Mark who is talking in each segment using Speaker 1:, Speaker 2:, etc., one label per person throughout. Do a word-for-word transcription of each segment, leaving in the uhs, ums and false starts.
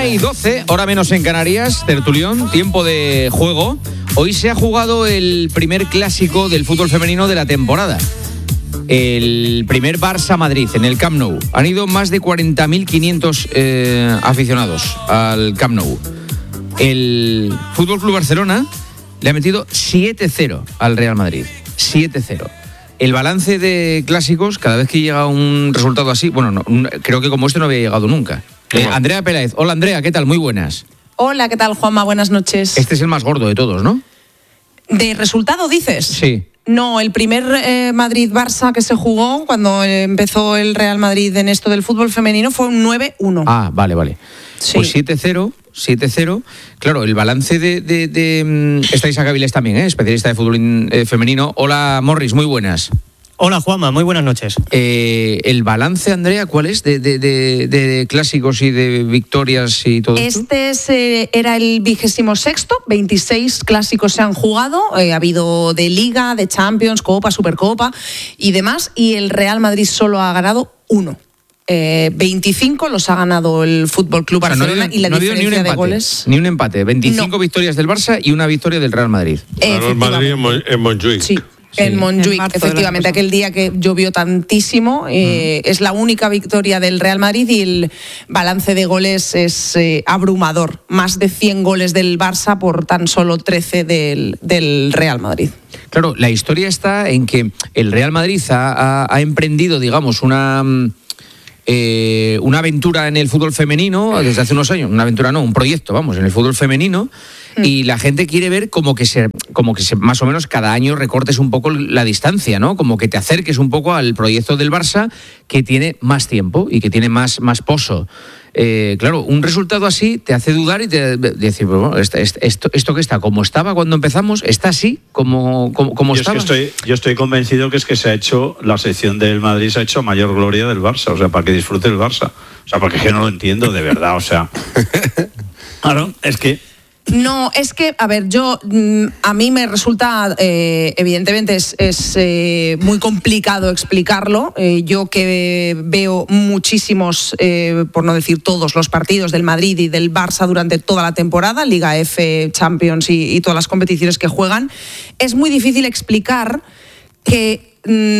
Speaker 1: y doce, hora menos en Canarias, tertulión, tiempo de juego. Hoy se ha jugado el primer clásico del fútbol femenino de la temporada. El primer Barça-Madrid en el Camp Nou. Han ido más de cuarenta mil quinientos eh, aficionados al Camp Nou. El F C Barcelona le ha metido siete cero al Real Madrid. siete cero. El balance de clásicos, cada vez que llega un resultado así, bueno, no, creo que como este no había llegado nunca. Eh, Andrea Peláez. Hola, Andrea, ¿qué tal? Muy buenas.
Speaker 2: Hola, ¿qué tal, Juanma? Buenas noches.
Speaker 1: Este es el más gordo de todos, ¿no?
Speaker 2: ¿De resultado dices?
Speaker 1: Sí.
Speaker 2: No, el primer eh, Madrid-Barça que se jugó cuando eh, empezó el Real Madrid en esto del fútbol femenino fue un nueve uno.
Speaker 1: Ah, vale, vale.
Speaker 2: Sí.
Speaker 1: Pues siete cero. siete cero. Claro, el balance de... de, de está Isaac Avilés también, ¿eh? Especialista de fútbol eh, femenino. Hola, Morris, muy buenas.
Speaker 3: Hola, Juanma, muy buenas noches.
Speaker 1: Eh, el balance, Andrea, ¿cuál es? De, de, de, de clásicos y de victorias y todo esto.
Speaker 2: Este es, eh, era el vigésimo sexto, veintiséis clásicos se han jugado, eh, ha habido de Liga, de Champions, Copa, Supercopa y demás, y el Real Madrid solo ha ganado uno. Eh, veinticinco los ha ganado el F C Barcelona, o sea, no habido, y la no diferencia ni un empate, de goles...
Speaker 1: Ni un empate, veinticinco no. victorias del Barça y una victoria del Real Madrid.
Speaker 4: Ganó el Madrid en, Mon- en Montjuic.
Speaker 2: Sí. Sí. En Montjuic, en efectivamente, aquel día que llovió tantísimo, eh, mm. es la única victoria del Real Madrid y el balance de goles es eh, abrumador. Más de cien goles del Barça por tan solo trece del, del Real Madrid.
Speaker 1: Claro, la historia está en que el Real Madrid ha, ha, ha emprendido, digamos, una... Eh, una aventura en el fútbol femenino desde hace unos años, una aventura no, un proyecto, vamos, en el fútbol femenino, mm. y la gente quiere ver como que se, como que se, más o menos cada año recortes un poco la distancia, ¿no? Como que te acerques un poco al proyecto del Barça, que tiene más tiempo y que tiene más, más pozo. Eh, claro, un resultado así te hace dudar y te decir, bueno, esto, esto, esto que está como estaba cuando empezamos, está así como, como, como
Speaker 5: yo
Speaker 1: estaba.
Speaker 5: Es que estoy, yo estoy convencido que es que se ha hecho, la sección del Madrid se ha hecho a mayor gloria del Barça, o sea, para que disfrute el Barça. O sea, porque es que no lo entiendo, de verdad, o sea. Claro, es que...
Speaker 2: No, es que, a ver, yo, a mí me resulta, eh, evidentemente es, es eh, muy complicado explicarlo. Eh, yo que veo muchísimos, eh, por no decir todos, los partidos del Madrid y del Barça durante toda la temporada, Liga F, Champions y, y todas las competiciones que juegan, es muy difícil explicar que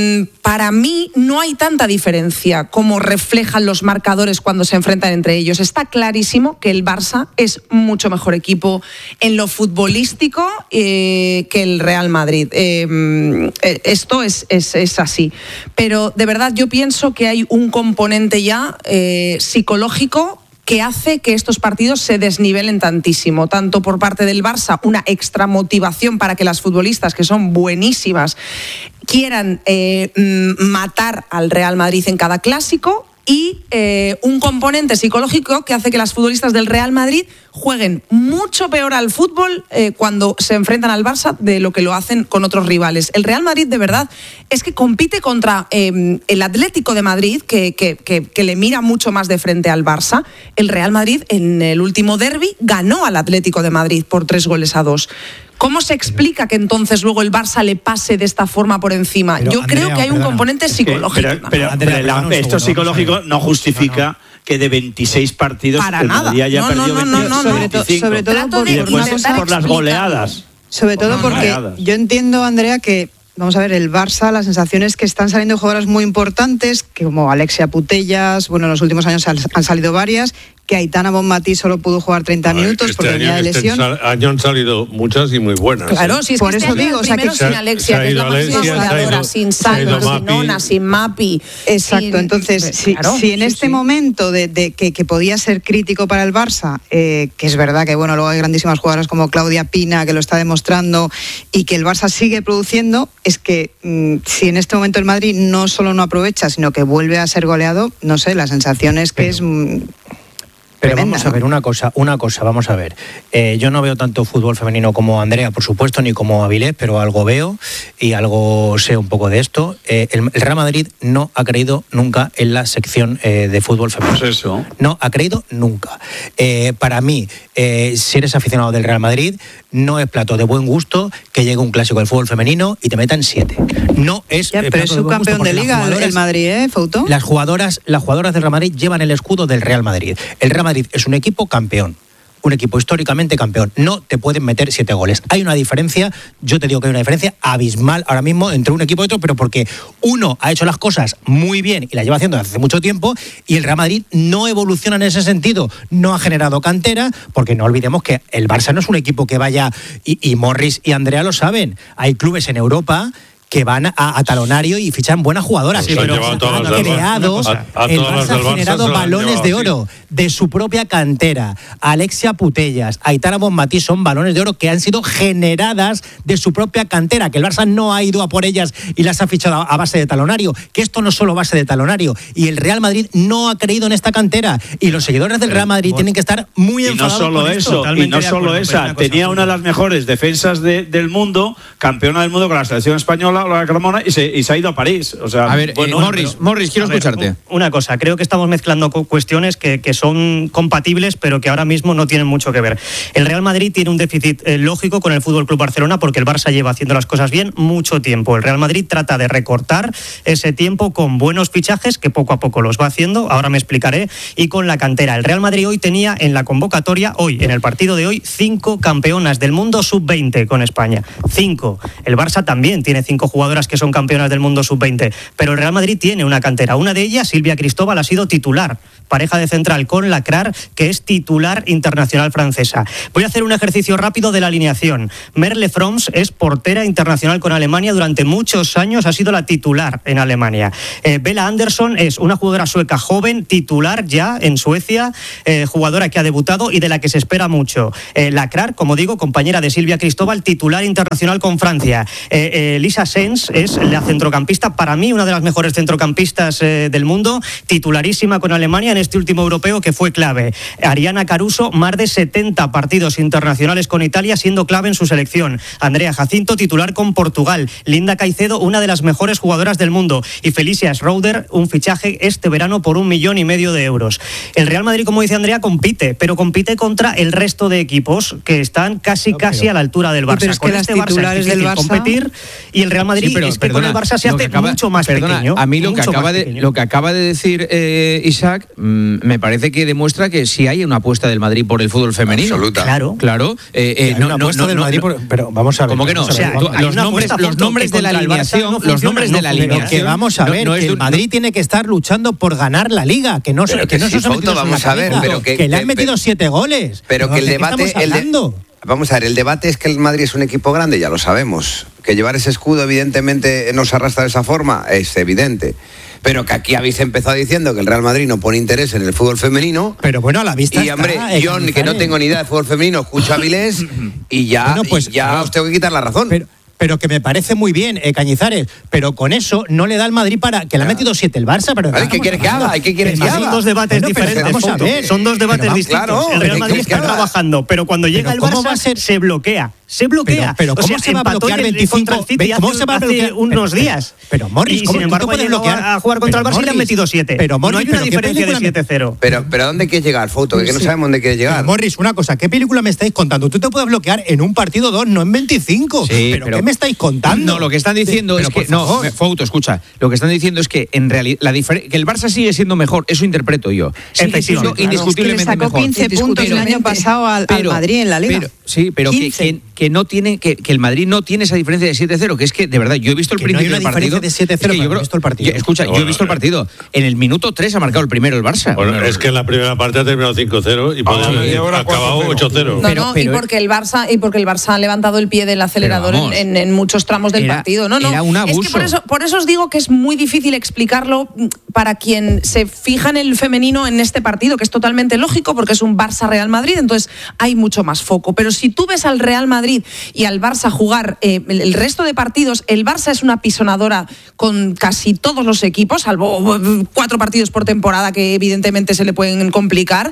Speaker 2: para mí no hay tanta diferencia como reflejan los marcadores cuando se enfrentan entre ellos. Está clarísimo que el Barça es mucho mejor equipo en lo futbolístico eh, que el Real Madrid. Eh, esto es, es, es así. Pero de verdad yo pienso que hay un componente ya eh, psicológico que hace que estos partidos se desnivelen tantísimo, tanto por parte del Barça, una extra motivación para que las futbolistas, que son buenísimas, quieran eh, matar al Real Madrid en cada clásico, y eh, un componente psicológico que hace que las futbolistas del Real Madrid jueguen mucho peor al fútbol eh, cuando se enfrentan al Barça de lo que lo hacen con otros rivales. El Real Madrid, de verdad, es que compite contra eh, el Atlético de Madrid, que, que, que, que le mira mucho más de frente al Barça. El Real Madrid, en el último derbi, ganó al Atlético de Madrid por tres goles a dos. ¿Cómo se explica que entonces luego el Barça le pase de esta forma por encima? Pero, Yo Andrea, creo que hay un perdona, componente psicológico.
Speaker 5: Que, pero, pero, Andrea, pero la, esto psicológico no justifica no, no. que de veintiséis partidos
Speaker 2: Para
Speaker 5: el
Speaker 2: nada.
Speaker 5: Madrid haya
Speaker 2: no,
Speaker 5: perdido
Speaker 2: no, no,
Speaker 5: veinticinco.
Speaker 2: No, no, no.
Speaker 6: Sobre, to, sobre todo por,
Speaker 5: y después por las goleadas.
Speaker 6: Sobre todo por porque goleadas. Yo entiendo, Andrea, que vamos a ver, el Barça, la sensación es que están saliendo jugadoras muy importantes, que como Alexia Putellas, bueno, en los últimos años han salido varias, que Aitana Bonmatí solo pudo jugar treinta minutos
Speaker 4: este
Speaker 6: porque
Speaker 4: año,
Speaker 6: venía de lesión.
Speaker 4: Este año han salido muchas y muy buenas.
Speaker 2: Claro, si es
Speaker 6: por
Speaker 2: que
Speaker 6: eso
Speaker 2: este
Speaker 6: digo, o sea, que
Speaker 2: sin Alexia, que es la máxima goleadora, sin Sandro, sin Nona, sin Mapi.
Speaker 6: Exacto,
Speaker 2: sin...
Speaker 6: entonces, si, claro, si en sí, este sí. momento de, de que, que podía ser crítico para el Barça, eh, que es verdad que bueno, luego hay grandísimas jugadoras como Claudia Pina, que lo está demostrando, y que el Barça sigue produciendo, es que mmm, si en este momento el Madrid no solo no aprovecha, sino que vuelve a ser goleado, no sé, la sensación es que Pero. es... Mmm,
Speaker 3: Pero
Speaker 6: Tremenda,
Speaker 3: vamos a ver,
Speaker 6: ¿no?
Speaker 3: una cosa, una cosa, vamos a ver. Eh, yo no veo tanto fútbol femenino como Andrea, por supuesto, ni como Avilés, pero algo veo y algo sé un poco de esto. Eh, el, el Real Madrid no ha creído nunca en la sección eh, de fútbol femenino.
Speaker 5: Pues eso.
Speaker 3: No ha creído nunca. Eh, para mí, eh, si eres aficionado del Real Madrid, no es plato de buen gusto que llegue un clásico del fútbol femenino y te metan siete. No es
Speaker 6: ya,
Speaker 3: eh,
Speaker 6: pero es subcampeón de liga el Madrid, ¿eh, Fouto?
Speaker 3: Las jugadoras, las jugadoras del Real Madrid llevan el escudo del Real Madrid. El Real Madrid es un equipo campeón. Un equipo históricamente campeón. No te pueden meter siete goles. Hay una diferencia, yo te digo que hay una diferencia abismal ahora mismo entre un equipo y otro, pero porque uno ha hecho las cosas muy bien y las lleva haciendo desde hace mucho tiempo y el Real Madrid no evoluciona en ese sentido. No ha generado cantera, porque no olvidemos que el Barça no es un equipo que vaya, y, y Morris y Andrea lo saben, hay clubes en Europa que van a, a talonario y fichan buenas jugadoras.
Speaker 4: Sí,
Speaker 3: pero
Speaker 4: han
Speaker 3: creado,
Speaker 4: a, a
Speaker 3: el Barça ha generado balones de oro
Speaker 4: sí.
Speaker 3: de su propia cantera. Alexia Putellas, Aitana Bonmatí son balones de oro que han sido generadas de su propia cantera, que el Barça no ha ido a por ellas y las ha fichado a base de talonario, que esto no es solo base de talonario, y el Real Madrid no ha creído en esta cantera, y los seguidores del Real Madrid tienen que estar muy
Speaker 5: y
Speaker 3: enfadados
Speaker 5: no solo
Speaker 3: con
Speaker 5: eso,
Speaker 3: esto.
Speaker 5: y no solo esa, tenía una de las mejores defensas de, del mundo, campeona del mundo con la selección española, la Carmona, y se, y se ha ido a París. O sea,
Speaker 1: a ver,
Speaker 5: bueno,
Speaker 1: eh, Morris,
Speaker 5: pero,
Speaker 1: Morris, quiero
Speaker 7: ver,
Speaker 1: escucharte.
Speaker 7: Una cosa, creo que estamos mezclando cuestiones que, que son compatibles, pero que ahora mismo no tienen mucho que ver. El Real Madrid tiene un déficit eh, lógico con el F C Barcelona porque el Barça lleva haciendo las cosas bien mucho tiempo. El Real Madrid trata de recortar ese tiempo con buenos fichajes, que poco a poco los va haciendo, ahora me explicaré, y con la cantera. El Real Madrid hoy tenía en la convocatoria, hoy, en el partido de hoy, cinco campeonas del mundo sub veinte con España. Cinco. El Barça también tiene cinco jugadoras que son campeonas del mundo sub veinte, pero el Real Madrid tiene una cantera. Una de ellas, Silvia Cristóbal, ha sido titular, pareja de central con Lacrar, que es titular internacional francesa. Voy a hacer un ejercicio rápido de la alineación. Merle Froms es portera internacional con Alemania, durante muchos años ha sido la titular en Alemania. Eh, Bella Andersson es una jugadora sueca joven, titular ya en Suecia, eh, jugadora que ha debutado y de la que se espera mucho. Eh, Lacrar, como digo, compañera de Silvia Cristóbal, titular internacional con Francia. Eh, eh, Lisa Sens es la centrocampista, para mí una de las mejores centrocampistas eh, del mundo, titularísima con Alemania en este último europeo que fue clave. Ariana Caruso, más de setenta partidos internacionales con Italia, siendo clave en su selección. Andrea Jacinto, titular con Portugal. Linda Caicedo, una de las mejores jugadoras del mundo. Y Felicia Schroeder, un fichaje este verano por un millón y medio de euros. El Real Madrid, como dice Andrea, compite, pero compite contra el resto de equipos que están casi, no, casi a la altura del Barça.
Speaker 6: Pero es que
Speaker 7: con
Speaker 6: las
Speaker 7: este Barça es difícil
Speaker 6: del Barça...
Speaker 7: competir, y el Real Madrid
Speaker 1: sí, pero,
Speaker 7: es que
Speaker 1: perdona,
Speaker 7: con el Barça se hace
Speaker 1: acaba,
Speaker 7: mucho más
Speaker 1: perdona,
Speaker 7: pequeño.
Speaker 1: A mí lo que, acaba de, lo que acaba de decir eh, Isaac mmm, me parece que demuestra que sí hay una apuesta del Madrid por el fútbol femenino.
Speaker 8: Absoluta.
Speaker 7: Claro.
Speaker 1: Claro. Eh, eh,
Speaker 3: hay
Speaker 1: no,
Speaker 3: una
Speaker 1: no,
Speaker 3: apuesta
Speaker 1: no,
Speaker 3: del
Speaker 1: no,
Speaker 3: Madrid,
Speaker 1: no,
Speaker 3: por, pero vamos a ver.
Speaker 1: ¿Cómo que no?
Speaker 3: O sea,
Speaker 1: Tú, los nombres, los nombres de la alineación, no los nombres de la alineación.
Speaker 3: Que vamos a ver, no, no que el Madrid no, tiene que estar luchando por ganar la Liga, que no,
Speaker 8: pero
Speaker 3: que
Speaker 8: que
Speaker 3: no
Speaker 8: sí,
Speaker 3: se
Speaker 8: Fouto, vamos a ver, pero que,
Speaker 3: que le han
Speaker 8: que,
Speaker 3: metido siete goles.
Speaker 8: Pero que el
Speaker 3: ¿de
Speaker 8: debate,
Speaker 3: qué estamos hablando?
Speaker 8: El de, vamos a ver, el debate es que el Madrid es un equipo grande, ya lo sabemos. Que llevar ese escudo evidentemente nos arrastra de esa forma, es evidente. Pero que aquí habéis empezado diciendo que el Real Madrid no pone interés en el fútbol femenino.
Speaker 3: Pero bueno, a la vista
Speaker 8: y hombre,
Speaker 3: está,
Speaker 8: yo que no tengo ni idea de fútbol femenino, escucho a Vilés y ya, bueno, pues, y ya no, os tengo que quitar la razón.
Speaker 3: Pero, pero que me parece muy bien, eh, Cañizares, pero con eso no le da al Madrid para que le ha metido siete el Barça. Pero
Speaker 8: vale, ¿qué quiere que haga? ¿Qué quiere que haga?
Speaker 7: Son dos debates bueno, diferentes. Vamos a ver. Son dos debates vamos, distintos. Claro, el Real Madrid está trabajando, pero cuando llega el Barça va a ser? se bloquea. Se bloquea.
Speaker 3: Pero, pero ¿cómo o sea, se va a bloquear veinticinco? ¿Cómo se va a bloquear
Speaker 7: unos días?
Speaker 3: Pero Morris,
Speaker 7: y sin embargo puedes bloquear a jugar contra el Barça y le han metido siete.
Speaker 3: Pero Morris,
Speaker 7: no hay una diferencia de siete cero.
Speaker 8: Pero pero ¿dónde quieres llegar, Fouto? Que no sabemos dónde quieres llegar.
Speaker 3: Morris, una cosa, ¿qué película me estáis contando? Tú te puedes bloquear en un partido dos, no en veinticinco. Pero ¿qué me estáis contando?
Speaker 1: No, lo que están diciendo es que no, Fouto, escucha, lo que están diciendo es que en realidad la que el Barça sigue siendo mejor, eso interpreto yo. Sigue siendo indiscutiblemente mejor.
Speaker 6: Sacó quince puntos el año pasado al Madrid en la Liga.
Speaker 1: Sí, pero que no tiene que que el Madrid no tiene esa diferencia de siete cero, que es que, de verdad, yo he visto el
Speaker 3: que
Speaker 1: principio
Speaker 3: no hay una
Speaker 1: del partido.
Speaker 3: De siete cero,
Speaker 1: es que yo creo,
Speaker 3: he visto el partido.
Speaker 1: Yo, escucha, bueno, yo he visto el partido. En el minuto tres ha marcado el primero el Barça.
Speaker 4: Bueno, bueno, es que en la primera parte ha terminado cinco cero y puede haber acabado ocho cero.
Speaker 2: No, no, pero, y porque el Barça y porque el Barça ha levantado el pie del acelerador vamos, en, en, en muchos tramos del
Speaker 1: era,
Speaker 2: partido. No, no.
Speaker 1: Era un abuso.
Speaker 2: Es que por eso, por eso os digo que es muy difícil explicarlo para quien se fija en el femenino en este partido, que es totalmente lógico porque es un Barça-Real Madrid, entonces hay mucho más foco. Pero si tú ves al Real Madrid y al Barça jugar eh, el resto de partidos, el Barça es una pisonadora con casi todos los equipos, salvo cuatro partidos por temporada que evidentemente se le pueden complicar,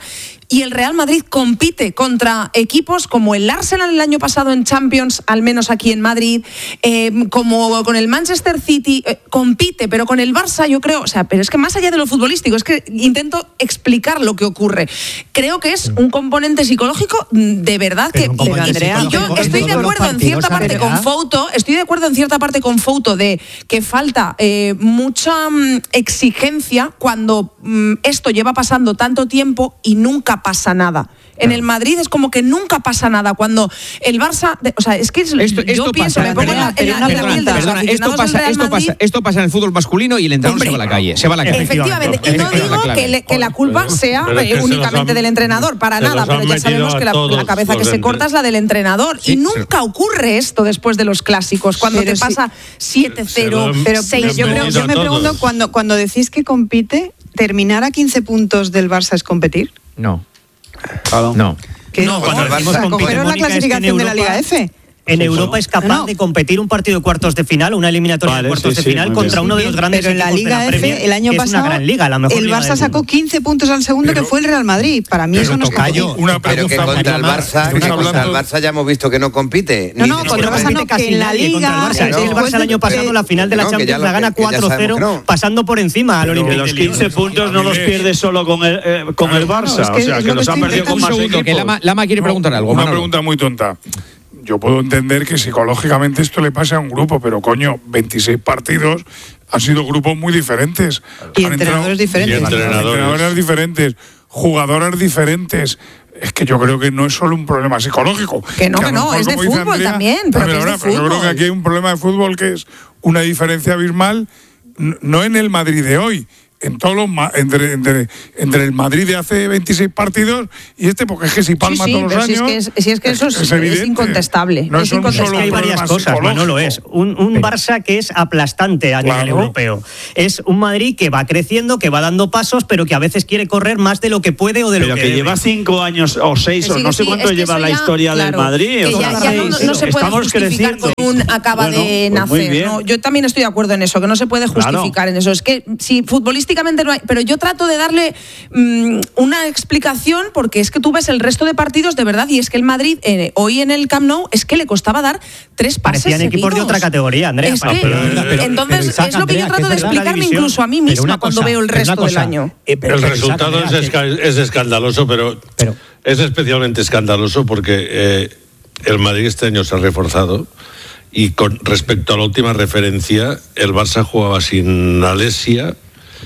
Speaker 2: y el Real Madrid compite contra equipos como el Arsenal el año pasado en Champions, al menos aquí en Madrid, eh, como con el Manchester City, eh, compite, pero con el Barça yo creo, o sea, pero es que más allá de lo futbolístico, es que intento explicar lo que ocurre. Creo que es un componente psicológico de verdad que...
Speaker 6: Pero, Andrea,
Speaker 2: y yo estoy de acuerdo en cierta parte con Fouto, estoy de acuerdo en cierta parte con Fouto de que falta eh, mucha mm, exigencia cuando mm, esto lleva pasando tanto tiempo y nunca pasa nada. En el Madrid es como que nunca pasa nada. Cuando el Barça, o sea, es que es,
Speaker 1: esto,
Speaker 2: yo
Speaker 1: esto
Speaker 2: pienso,
Speaker 1: pasa,
Speaker 2: me pongo
Speaker 1: perdona,
Speaker 2: en la, en la
Speaker 1: perdona,
Speaker 2: piel de los
Speaker 1: perdona, esto
Speaker 2: aficionados
Speaker 1: pasa,
Speaker 2: del Real
Speaker 1: esto
Speaker 2: Madrid.
Speaker 1: pasa, esto pasa en el fútbol masculino y el entrenador
Speaker 2: Hombre,
Speaker 1: se va a la calle, se va a la calle.
Speaker 2: Efectivamente, y no digo que, le, que la culpa sea
Speaker 4: Pero es que
Speaker 2: eh, únicamente
Speaker 4: han,
Speaker 2: del entrenador, para nada, pero ya sabemos que la, la cabeza que se corta es la del entrenador. Sí, y nunca sí. ocurre esto después de los clásicos, cuando pero te sí. pasa siete cero,
Speaker 6: pero
Speaker 2: seis
Speaker 6: yo, creo, yo me pregunto, cuando, cuando decís que compite, ¿terminar a quince puntos del Barça es competir?
Speaker 1: No.
Speaker 5: Claro.
Speaker 1: No.
Speaker 6: Que
Speaker 7: no,
Speaker 6: no,
Speaker 7: cuando
Speaker 6: cogeros
Speaker 7: Mónica,
Speaker 6: la clasificación es de la Liga F.
Speaker 7: En Europa es capaz
Speaker 6: no.
Speaker 7: de competir un partido de cuartos de final, una eliminatoria
Speaker 5: vale,
Speaker 7: de cuartos
Speaker 5: sí,
Speaker 7: de
Speaker 5: sí,
Speaker 7: final contra
Speaker 5: bien.
Speaker 7: uno de los grandes
Speaker 6: pero en la
Speaker 7: equipos
Speaker 6: Liga
Speaker 7: de la
Speaker 6: F
Speaker 7: Premier,
Speaker 6: el año
Speaker 7: que
Speaker 6: pasado
Speaker 7: es una gran liga, la mejor
Speaker 6: el
Speaker 7: liga
Speaker 6: Barça
Speaker 7: del
Speaker 6: sacó
Speaker 7: mundo.
Speaker 6: quince puntos al segundo,
Speaker 9: pero,
Speaker 6: que fue el Real Madrid. Para mí eso no es
Speaker 9: tocayo, una
Speaker 8: pero que contra el Barça, que contra el Barça ya hemos visto que no compite.
Speaker 6: No, no, contra el Barça no, que en la Liga...
Speaker 7: El Barça el año pasado la final de la Champions la gana cuatro cero pasando por encima al Olympique.
Speaker 5: Los quince puntos no los pierde solo con el con el Barça, o sea, que los ha perdido con más equipos.
Speaker 1: Que Lama quiere preguntar algo.
Speaker 9: Una pregunta muy tonta. Yo puedo entender que psicológicamente esto le pase a un grupo, pero coño, veintiséis partidos han sido grupos muy diferentes.
Speaker 6: Y entrenadores diferentes.
Speaker 4: Y entrenadores.
Speaker 9: entrenadores diferentes, jugadores diferentes. Es que yo creo que no es solo un problema psicológico.
Speaker 2: Que no, que, que no, es de fútbol Andrea, también. Pero,
Speaker 9: pero,
Speaker 2: es de
Speaker 9: pero yo creo que aquí hay un problema de fútbol que es una diferencia abismal, no en el Madrid de hoy, en todos los entre, entre, entre el Madrid de hace veintiséis partidos y este, porque es que si palma
Speaker 2: sí, sí,
Speaker 9: todos los
Speaker 2: si
Speaker 9: años.
Speaker 2: Es que, es, si es que eso es, es, es incontestable.
Speaker 9: No
Speaker 2: es
Speaker 9: son
Speaker 2: incontestable.
Speaker 9: solo
Speaker 7: hay varias cosas, Manolo, es un, un Barça que es aplastante a
Speaker 9: claro.
Speaker 7: nivel europeo. Es un Madrid que va creciendo, que va dando pasos, pero que a veces quiere correr más de lo que puede o de
Speaker 5: pero
Speaker 7: lo que,
Speaker 5: que
Speaker 7: debe.
Speaker 5: lleva cinco años o seis o no sé
Speaker 2: sí,
Speaker 5: cuánto
Speaker 2: es
Speaker 5: lleva la
Speaker 2: ya,
Speaker 5: historia
Speaker 2: claro,
Speaker 5: del Madrid.
Speaker 2: Que
Speaker 5: O
Speaker 2: ya,
Speaker 5: sea,
Speaker 2: ya no, no, no se puede
Speaker 5: estamos
Speaker 2: justificar
Speaker 5: creciendo.
Speaker 2: con un acaba
Speaker 5: bueno,
Speaker 2: de
Speaker 5: pues
Speaker 2: nacer. ¿no? Yo también estoy de acuerdo en eso, que no se puede justificar
Speaker 5: claro.
Speaker 2: en eso. Es que si futbolísticamente no hay, pero yo trato de darle mmm, una explicación, porque es que tú ves el resto de partidos de verdad, y es que el Madrid eh, hoy en el Camp Nou es que le costaba dar tres pases
Speaker 7: Parecían
Speaker 2: seguidos.
Speaker 7: equipos de otra categoría, Andrea.
Speaker 2: Es que,
Speaker 7: Ah, pero,
Speaker 2: pero, entonces pero Isaac, es lo que Andrea, yo trato de explicarme incluso a mí misma cuando veo el resto del año.
Speaker 4: Eh, el resultado Isaac, es, esca- es escandaloso, pero, pero es especialmente escandaloso porque eh, el Madrid este año se ha reforzado. Y con respecto a la última referencia, el Barça jugaba sin Alessia,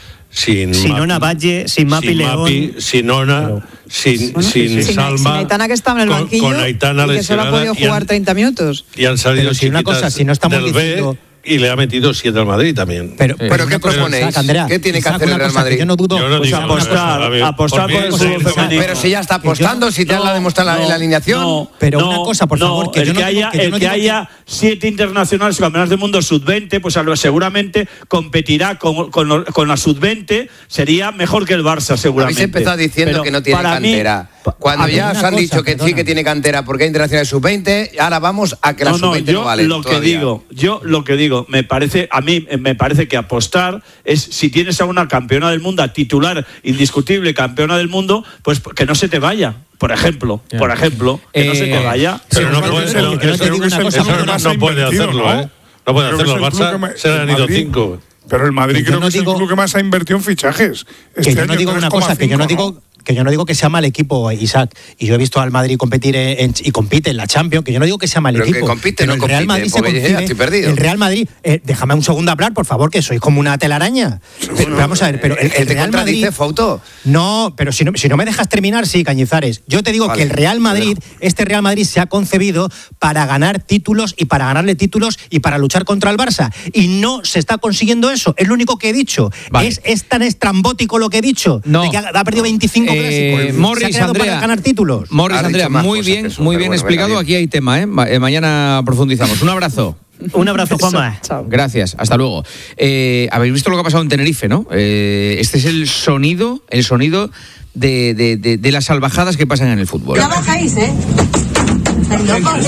Speaker 4: sin
Speaker 7: sin Ona Valle, sin Mapi León,
Speaker 4: Mapi, sin Ona, pero, sin, bueno, sin, sin Salma,
Speaker 6: sin Aitana, que estaba en el banquillo,
Speaker 4: con, con Aitana
Speaker 6: y que solo ha podido jugar han, treinta minutos.
Speaker 4: Y han salido
Speaker 3: pero si una cosa, si no estamos
Speaker 4: del
Speaker 3: diciendo...
Speaker 4: B y le ha metido siete al Madrid también.
Speaker 3: Pero,
Speaker 8: pero, pero ¿qué proponéis?
Speaker 3: Isaac, Andrea,
Speaker 8: ¿Qué tiene que
Speaker 3: Isaac,
Speaker 8: hacer el Real Madrid?
Speaker 3: Yo no dudo.
Speaker 4: Yo no
Speaker 5: pues
Speaker 4: digo
Speaker 5: apostar,
Speaker 4: cosa,
Speaker 5: apostar por, por el fútbol femenino.
Speaker 8: Pero si ya está apostando, si te no, la demostrado no, en la alineación.
Speaker 5: No,
Speaker 3: pero
Speaker 5: no,
Speaker 3: una cosa, por
Speaker 5: no,
Speaker 3: favor, que
Speaker 5: el
Speaker 3: yo no
Speaker 5: que haya,
Speaker 3: digo, que yo
Speaker 5: el
Speaker 3: no
Speaker 5: que
Speaker 3: digo
Speaker 5: haya
Speaker 3: que...
Speaker 5: siete internacionales campeonatos del mundo sub veinte, pues seguramente competirá con, con, con la sub veinte, sería mejor que el Barça, seguramente.
Speaker 8: Habéis empezado diciendo pero que no tiene cantera. Mí, Cuando ya os han cosa, dicho que perdona. sí que tiene cantera porque hay internacionales sub veinte, ahora vamos a que la no, sub veinte no, no vale.
Speaker 5: Lo que digo, yo lo que digo, me parece, a mí me parece que apostar es, si tienes a una campeona del mundo, a titular indiscutible campeona del mundo, pues que no se te vaya. Por ejemplo, yeah. por ejemplo, que eh, no se te vaya.
Speaker 4: Pero no puede, no, no, eso, eso no puede hacerlo, ¿no? ¿eh? No puede hacerlo. El Barça se le han ido cinco.
Speaker 9: Pero el Madrid creo
Speaker 3: no
Speaker 9: que
Speaker 3: digo,
Speaker 9: es el club que más ha invertido en fichajes. Este
Speaker 3: que yo no digo una cosa, que yo no digo... ¿no? Que yo no digo que sea mal equipo, Isaac, y yo he visto al Madrid competir en, en, y compite en la Champions, que yo no digo que sea mal
Speaker 8: pero
Speaker 3: equipo.
Speaker 8: Que compite,
Speaker 3: pero
Speaker 8: no
Speaker 3: el Real
Speaker 8: compite,
Speaker 3: Madrid se
Speaker 8: concibe, ya estoy perdido.
Speaker 3: El Real Madrid, eh, déjame un segundo hablar, por favor, que sois como una telaraña.
Speaker 8: Sí,
Speaker 3: pero,
Speaker 8: no,
Speaker 3: vamos a ver, pero el, el
Speaker 8: ¿te
Speaker 3: Real Madrid.
Speaker 8: Fauto?
Speaker 3: No, pero si no, si no me dejas terminar, sí, Cañizares. Yo te digo vale, que el Real Madrid, bueno. este Real Madrid se ha concebido para ganar títulos y para ganarle títulos y para luchar contra el Barça. Y no se está consiguiendo eso. Es lo único que he dicho. Vale. Es, es tan estrambótico lo que he dicho.
Speaker 1: No.
Speaker 3: De que ha, ha perdido veinticinco
Speaker 1: eh,
Speaker 3: clásicos.
Speaker 1: Morris, Andrea,
Speaker 3: para ganar títulos.
Speaker 1: Morris, Andrea, muy bien, eso, muy bien bueno, explicado. Venga, aquí hay tema, ¿eh? Ma- mañana profundizamos. Un abrazo.
Speaker 7: Un abrazo, Juanma.
Speaker 1: Gracias, hasta luego. Eh, Habéis visto lo que ha pasado en Tenerife, ¿no? Eh, este es el sonido, el sonido de, de, de, de las salvajadas que pasan en el fútbol.
Speaker 10: Ya bajáis, ¿eh? ¿Estáis locos?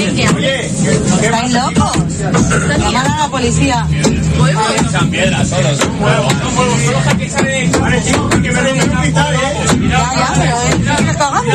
Speaker 10: ¿Estáis locos? Llamad a la policía.
Speaker 11: Echan piedras solos. Vale, chicos, que me rompen un cristal, ¿eh?
Speaker 10: Ya, ya, pero es que cagamos.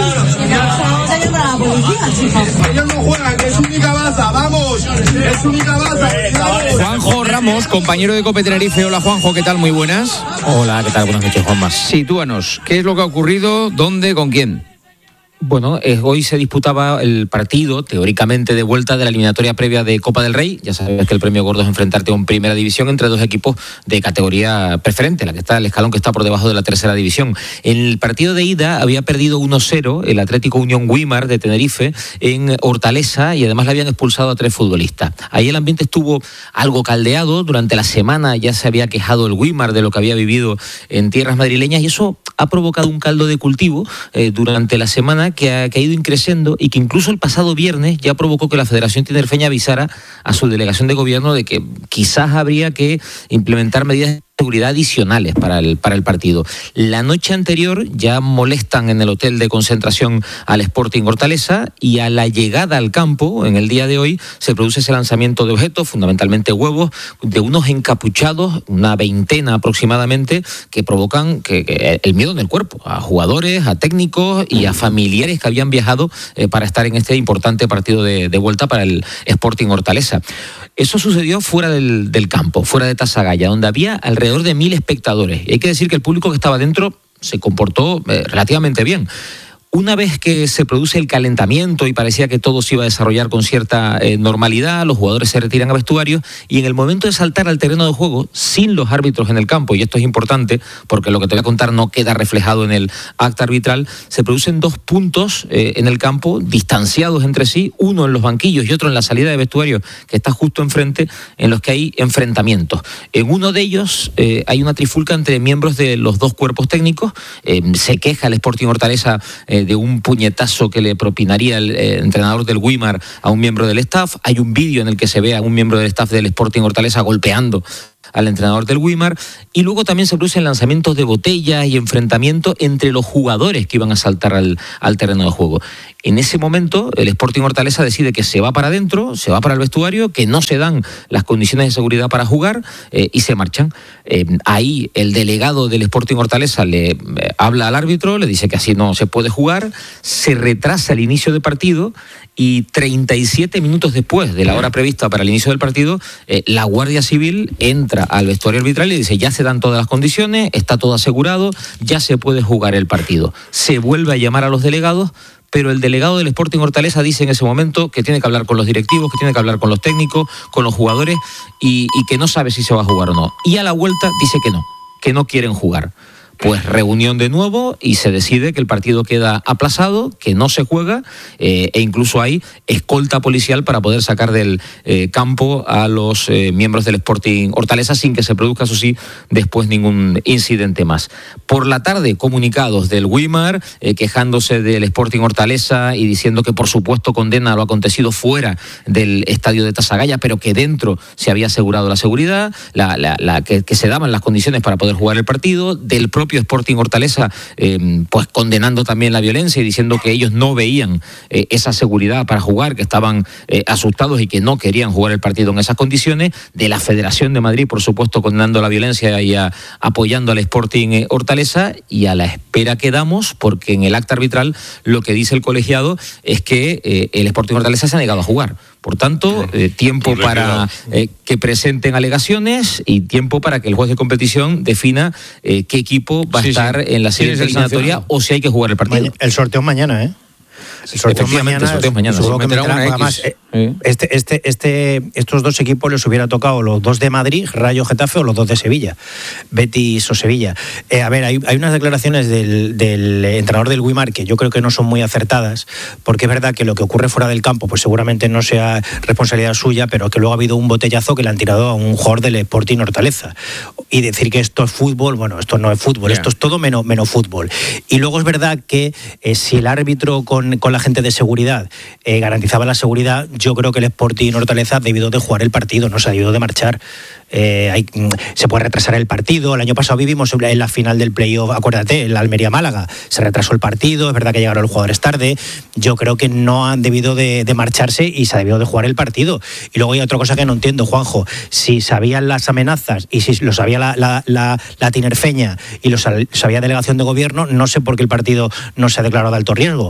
Speaker 11: Ellos no juegan, que es única baza, vamos, es única baza.
Speaker 1: Juanjo Ramos, compañero de Cope Tenerife. Hola Juanjo, ¿qué tal? Muy buenas.
Speaker 12: Hola, ¿qué tal? Buenas noches, Juanma.
Speaker 1: Sitúanos, ¿qué es lo que ha ocurrido? ¿Dónde? ¿Con quién?
Speaker 12: Bueno, eh, hoy se disputaba el partido, teóricamente, de vuelta de la eliminatoria previa de Copa del Rey. Ya sabes que el premio gordo es enfrentarte a un primera división entre dos equipos de categoría preferente, la que está el escalón que está por debajo de la tercera división. En el partido de ida había perdido uno cero el Atlético Unión Güímar de Tenerife en Hortaleza y además le habían expulsado a tres futbolistas. Ahí el ambiente estuvo algo caldeado. Durante la semana ya se había quejado el Güímar de lo que había vivido en tierras madrileñas y eso ha provocado un caldo de cultivo eh, durante la semana que ha, que ha ido increciendo y que incluso el pasado viernes ya provocó que la Federación Tinerfeña avisara a su delegación de gobierno de que quizás habría que implementar medidas de seguridad adicionales para el, para el partido. La noche anterior ya molestan en el hotel de concentración al Sporting Hortaleza y a la llegada al campo, en el día de hoy, se produce ese lanzamiento de objetos, fundamentalmente huevos, de unos encapuchados, una veintena aproximadamente, que provocan que, que el miedo en el cuerpo a jugadores, a técnicos y a familiares que habían viajado eh, para estar en este importante partido de, de vuelta para el Sporting Hortaleza. Eso sucedió fuera del, del campo, fuera de Tasagaya, donde había alrededor de mil espectadores. Y hay que decir que el público que estaba dentro se comportó eh, relativamente bien. Una vez que se produce el calentamiento y parecía que todo se iba a desarrollar con cierta eh, normalidad, los jugadores se retiran a vestuario y en el momento de saltar al terreno de juego, sin los árbitros en el campo, y esto es importante porque lo que te voy a contar no queda reflejado en el acta arbitral, se producen dos puntos eh, en el campo distanciados entre sí, uno en los banquillos y otro en la salida de vestuario que está justo enfrente, en los que hay enfrentamientos. En uno de ellos eh, hay una trifulca entre miembros de los dos cuerpos técnicos, eh, se queja el Sporting Hortaleza eh, de un puñetazo que le propinaría el eh, entrenador del Güímar a un miembro del staff. Hay un vídeo en el que se ve a un miembro del staff del Sporting Hortaleza golpeando al entrenador del Güímar, y luego también se producen lanzamientos de botellas y enfrentamientos entre los jugadores que iban a saltar al, al terreno de juego. En ese momento, el Sporting Hortaleza decide que se va para adentro, se va para el vestuario, que no se dan las condiciones de seguridad para jugar eh, y se marchan. Eh, ahí el delegado del Sporting Hortaleza le eh, habla al árbitro, le dice que así no se puede jugar, se retrasa el inicio del partido y treinta y siete minutos después de la hora prevista para el inicio del partido, eh, la Guardia Civil entra al vestuario arbitral y dice: ya se dan todas las condiciones, está todo asegurado, ya se puede jugar el partido. Se vuelve a llamar a los delegados, pero el delegado del Sporting Hortaleza dice en ese momento que tiene que hablar con los directivos, que tiene que hablar con los técnicos, con los jugadores y, y que no sabe si se va a jugar o no. Y a la vuelta dice que no, que no quieren jugar. Pues reunión de nuevo y se decide que el partido queda aplazado, que no se juega eh, e incluso hay escolta policial para poder sacar del eh, campo a los eh, miembros del Sporting Hortaleza sin que se produzca, eso sí, después ningún incidente más. Por la tarde, comunicados del Güímar eh, quejándose del Sporting Hortaleza y diciendo que por supuesto condena lo acontecido fuera del estadio de Tasagaya, pero que dentro se había asegurado la seguridad, la, la, la, que, que se daban las condiciones para poder jugar el partido, del propio Sporting Hortaleza eh, pues condenando también la violencia y diciendo que ellos no veían eh, esa seguridad para jugar, que estaban eh, asustados y que no querían jugar el partido en esas condiciones, de la Federación de Madrid por supuesto condenando la violencia y a, apoyando al Sporting eh, Hortaleza, y a la espera quedamos porque en el acta arbitral lo que dice el colegiado es que eh, el Sporting Hortaleza se ha negado a jugar. Por tanto, eh, tiempo pues para eh, que presenten alegaciones y tiempo para que el juez de competición defina eh, qué equipo va sí, a estar sí. en la serie eliminatoria o si hay que jugar el partido.
Speaker 3: El sorteo mañana, ¿eh? El sorteo mañana, el sorteo mañana. Seguro que meterá, además, eh, este, este, este, estos dos equipos les hubiera tocado los dos de Madrid, Rayo Getafe, o los dos de Sevilla, Betis o Sevilla. Eh, a ver, hay, hay unas declaraciones del, del entrenador del Güímar que yo creo que no son muy acertadas, porque es verdad que lo que ocurre fuera del campo pues seguramente no sea responsabilidad suya, pero que luego ha habido un botellazo que le han tirado a un jugador del Sporting Hortaleza. Y decir que esto es fútbol, bueno, esto no es fútbol, yeah. esto es todo menos, menos fútbol. Y luego es verdad que eh, si el árbitro con, con la gente de seguridad eh, garantizaba la seguridad, yo creo que el Sporting Hortaleza ha debido de jugar el partido, no se ha debido de marchar. Eh, hay, se puede retrasar el partido. El año pasado vivimos en la final del playoff, acuérdate, el Almería-Málaga, se retrasó el partido, es verdad que llegaron los jugadores tarde. Yo creo que no han debido de, de marcharse y se ha debido de jugar el partido. Y luego hay otra cosa que no entiendo, Juanjo, si sabían las amenazas y si lo sabía la, la, la, la tinerfeña y lo sabía delegación de gobierno, no sé por qué el partido no se ha declarado de alto riesgo.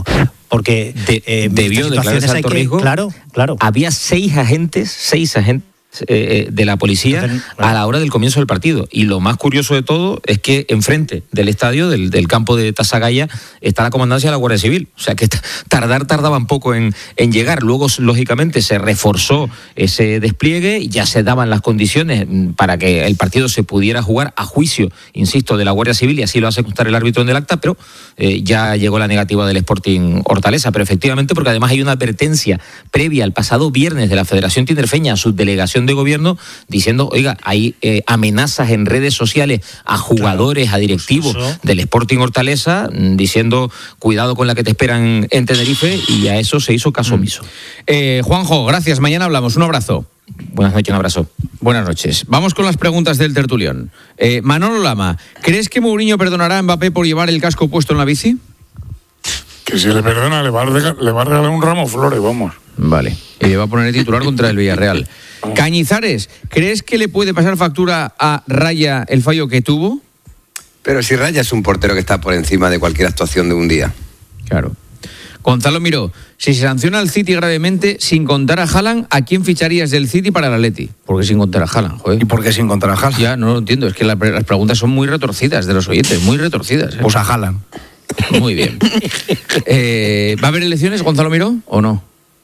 Speaker 3: porque
Speaker 12: de,
Speaker 3: eh,
Speaker 12: debió declararse alto riesgo.
Speaker 3: Claro, claro.
Speaker 12: Había seis agentes, seis agentes eh, de la policía Entonces, bueno. a la hora del comienzo del partido. Y lo más curioso de todo es que enfrente del estadio, del, del campo de Tasagaya, está la comandancia de la Guardia Civil. O sea que tardar tardaban poco en, en llegar. Luego, lógicamente, se reforzó ese despliegue y ya se daban las condiciones para que el partido se pudiera jugar a juicio, insisto, de la Guardia Civil, y así lo hace constar el árbitro en el acta, pero eh, ya llegó la negativa del Sporting Hortaleza. Pero efectivamente, porque además hay una advertencia previa el pasado viernes de la Federación Tinerfeña a su delegación de gobierno diciendo, oiga, hay eh, amenazas en redes sociales a jugadores, claro, a directivos pues eso. del Sporting Hortaleza, diciendo cuidado con la que te esperan en Tenerife, y a eso se hizo caso omiso. Mm.
Speaker 1: Eh, Juanjo, gracias, mañana hablamos, un abrazo.
Speaker 12: Buenas noches, un abrazo.
Speaker 1: Buenas noches. Vamos con las preguntas del tertulión. Eh, Manolo Lama, ¿crees que Mourinho perdonará a Mbappé por llevar el casco puesto en la bici?
Speaker 9: Que si le perdona, le va a regalar, le va a regalar un ramo de flores, vamos.
Speaker 1: Vale, y le va a poner el titular contra el Villarreal. Cañizares, ¿crees que le puede pasar factura a Raya el fallo que tuvo?
Speaker 8: Pero si Raya es un portero que está por encima de cualquier actuación de un día.
Speaker 1: Claro. Gonzalo Miró, si se sanciona al City gravemente sin contar a Haaland, ¿a quién ficharías del City para el Atleti? ¿Por qué sin contar a Haaland? Joder.
Speaker 13: ¿Y por qué sin contar a Haaland?
Speaker 1: Ya, no lo entiendo, es que la, las preguntas son muy retorcidas de los oyentes, muy retorcidas. ¿eh?
Speaker 13: Pues a Haaland.
Speaker 1: Muy bien. Eh, ¿Va a haber elecciones, Gonzalo Miró, o no?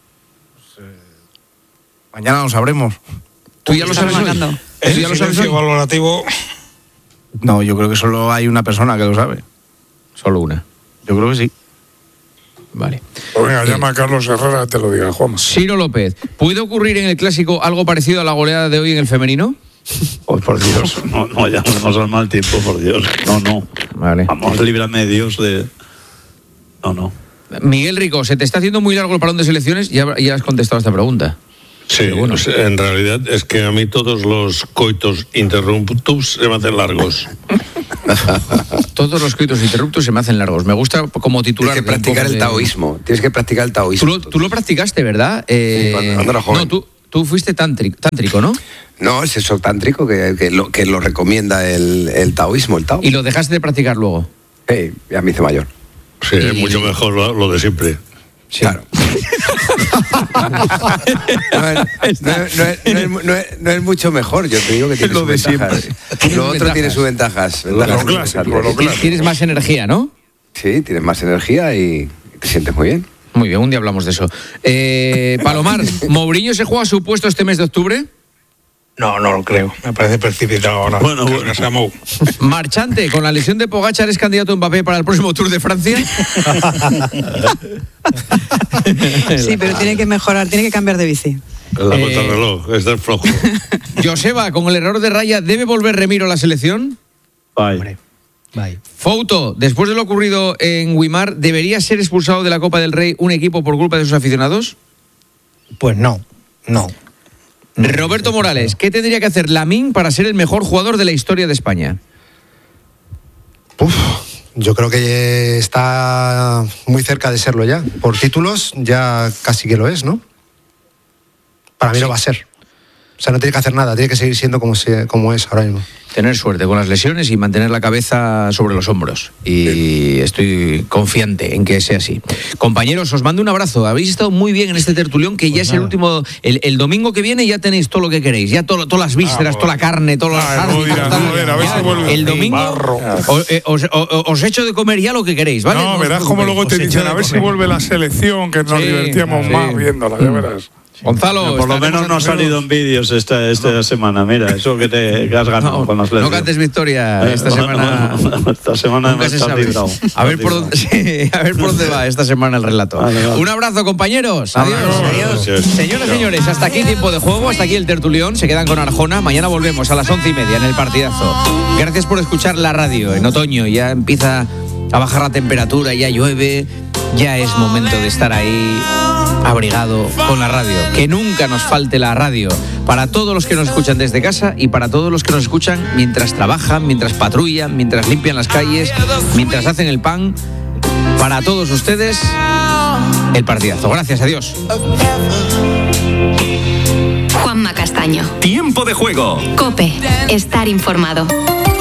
Speaker 13: Mañana lo sabremos.
Speaker 1: ¿Tú ya lo sabes hoy?
Speaker 13: ¿Tú ya lo sabes hoy? Valorativo. No, yo creo que solo hay una persona que lo sabe.
Speaker 1: Solo una.
Speaker 13: Yo creo que sí.
Speaker 1: Vale.
Speaker 9: Pues venga, eh, llama a Carlos Herrera, te lo diga, Juan.
Speaker 1: Ciro López, ¿puede ocurrir en el Clásico algo parecido a la goleada de hoy en el femenino?
Speaker 5: Oh, por Dios, no, no, ya no nos da mal tiempo, por Dios. No, no.
Speaker 1: Vale.
Speaker 5: Vamos, líbrame Dios de... No, no.
Speaker 1: Miguel Rico, ¿se te está haciendo muy largo el parón de selecciones? Ya, ya has contestado a esta pregunta.
Speaker 4: Sí, bueno, en realidad es que a mí todos los coitos interruptus se me hacen largos.
Speaker 1: Todos los coitos interruptus se me hacen largos. Me gusta como titular.
Speaker 8: Tienes que practicar el taoísmo. Tienes que practicar el taoísmo.
Speaker 1: Tú lo, tú lo practicaste, ¿verdad? Eh,
Speaker 8: sí, cuando, cuando era joven.
Speaker 1: No, tú, tú fuiste tántrico, tántrico, ¿no?
Speaker 8: No, es eso tántrico que, que, lo, que lo recomienda el, el taoísmo, el tao.
Speaker 1: ¿Y lo dejaste de practicar luego?
Speaker 8: Sí, ya me hice mayor.
Speaker 4: Sí, es mucho mejor lo, lo de siempre.
Speaker 8: Sí. Claro. no, es, no, es, no, es, no, es, no es mucho mejor, yo te digo que tiene sus ventajas. Lo otro tiene sus ventajas. ventajas
Speaker 1: lo clásico, lo clásico. Tienes más energía, ¿no?
Speaker 8: Sí, tienes más energía y te sientes muy bien.
Speaker 1: Muy bien, un día hablamos de eso. Eh, Palomar, ¿Mourinho se juega su puesto este mes de octubre?
Speaker 13: No, no lo creo. Me parece precipitado ahora.
Speaker 5: Bueno, bueno.
Speaker 1: Marchante, ¿con la lesión de Pogačar eres candidato a Mbappé para el próximo Tour de Francia?
Speaker 6: Sí, pero tiene que mejorar, tiene que cambiar de bici.
Speaker 4: La vuelta al reloj, está flojo.
Speaker 1: Joseba, con el error de Raya, ¿debe volver Remiro a la selección?
Speaker 5: Bye.
Speaker 3: Bye.
Speaker 1: Fouto, después de lo ocurrido en Guimar, ¿debería ser expulsado de la Copa del Rey un equipo por culpa de sus aficionados?
Speaker 3: Pues no, no.
Speaker 1: Roberto Morales, ¿qué tendría que hacer Lamine para ser el mejor jugador de la historia de España?
Speaker 14: Uf, yo creo que está muy cerca de serlo ya. Por títulos ya casi que lo es, ¿no? Para mí sí. No va a ser. O sea, no tiene que hacer nada, tiene que seguir siendo como, se, como es ahora mismo.
Speaker 1: Tener suerte con las lesiones y mantener la cabeza sobre los hombros. Y estoy confiante en que sea así. Compañeros, os mando un abrazo. Habéis estado muy bien en este tertulión, que pues ya nada. Es el último... El, el domingo que viene ya tenéis todo lo que queréis. Ya todo, todas las vísceras, ah, toda la carne, todas las...
Speaker 9: Ah, no dirás, a ver, a ver si vuelve
Speaker 1: el domingo os, eh, os, os, os echo de comer ya lo que queréis, ¿vale?
Speaker 9: No,
Speaker 1: no
Speaker 9: verás como luego te dicen, a ver si vuelve la selección, que nos sí, divertíamos sí. más viéndola, ya verás.
Speaker 1: Gonzalo,
Speaker 5: no, por lo menos no ha salido en vídeos esta, esta no. semana. Mira, eso que te que has ganado no, con las letras.
Speaker 1: No cantes victoria esta semana.
Speaker 5: No, no, esta semana no estás librado.
Speaker 1: A ver, por dónde, sí, a ver por dónde va esta semana el relato. Vale, vale. Un abrazo, compañeros. Adiós. Adiós. Adiós. Señoras y señores, hasta aquí tiempo de juego, hasta aquí el tertulión. Se quedan con Arjona. Mañana volvemos a las once y media en el partidazo. Gracias por escuchar la radio. En otoño ya empieza a bajar la temperatura, ya llueve. Ya es momento de estar ahí abrigado con la radio. Que nunca nos falte la radio. Para todos los que nos escuchan desde casa y para todos los que nos escuchan mientras trabajan, mientras patrullan, mientras limpian las calles, mientras hacen el pan. Para todos ustedes, el partidazo. Gracias, adiós.
Speaker 15: Juanma Castaño.
Speaker 16: Tiempo de juego.
Speaker 15: COPE. Estar informado.